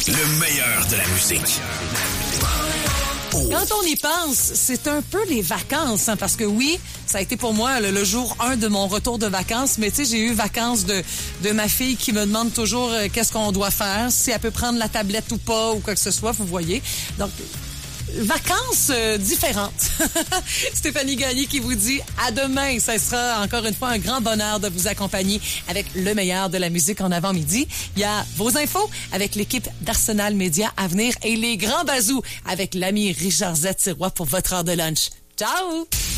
Le meilleur de la musique. Quand on y pense, c'est un peu les vacances, hein, parce que oui, ça a été pour moi le jour 1 de mon retour de vacances, mais tu sais, j'ai eu vacances de ma fille qui me demande toujours qu'est-ce qu'on doit faire, si elle peut prendre la tablette ou pas, ou quoi que ce soit, vous voyez. Donc, vacances différentes. Stéphanie Gagné qui vous dit à demain. Ça sera encore une fois un grand bonheur de vous accompagner avec le meilleur de la musique en avant-midi. Il y a vos infos avec l'équipe d'Arsenal Média à venir et les grands bazous avec l'ami Richard Z. Sirois pour votre heure de lunch. Ciao!